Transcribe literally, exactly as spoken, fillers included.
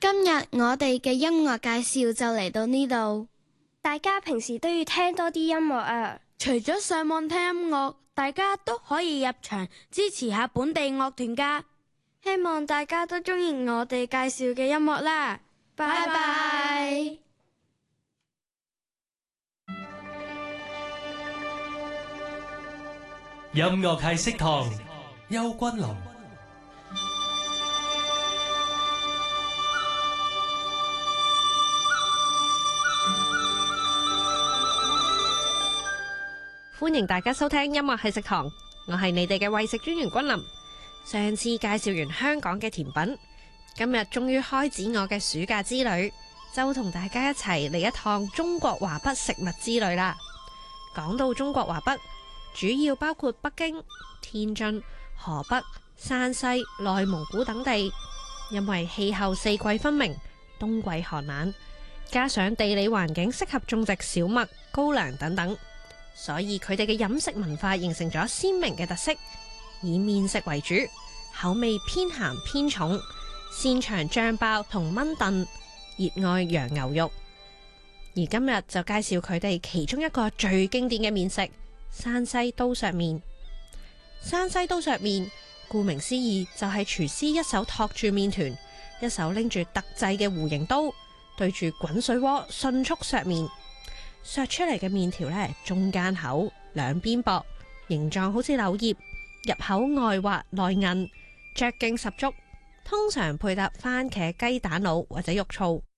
今日我哋嘅音樂介紹就嚟到呢度。 大家平時都要聽多啲音樂啊！ 除咗上網聽音樂，大家都可以入場支持下本地樂團㗎。 希望大家都鍾意我哋介紹嘅音樂啦。拜拜。 音樂係食堂，邱君琳。 歡迎大家收聽音樂係食堂，我係你哋嘅餵食專員君琳。上次介紹完香港嘅甜品，今日終於開展我嘅暑假之旅，就同大家一齊嚟一趟中國華北食物之旅啦。講到中國華北，主要包括北京、天津、河北、山西、內蒙古等地。因為氣候四季分明，冬季寒冷，加上地理環境適合種植小麥、高粱等等，所以佢哋嘅飲食文化形成咗鮮明嘅特色，以麵食為主，口味偏鹹偏重，擅長醬爆同炆燉，熱愛羊牛肉。而今日就介紹佢哋其中一個最經典嘅麵食——山西刀削麵。山西刀削麵顧名思義就係廚師一手托住麵團，一手拎住特製嘅弧形刀，對住滾水鍋迅速削麵。削出嚟嘅麵條呢，中間厚，兩邊薄，形狀好似柳葉，入口外滑內韌，嚼勁十足。通常配搭番茄雞蛋滷或者肉燥。